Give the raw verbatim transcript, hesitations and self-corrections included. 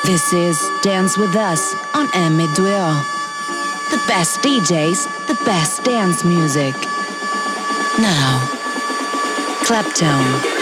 This is Dance With Us on M two O. The best D Js, the best dance music. Now, Claptone.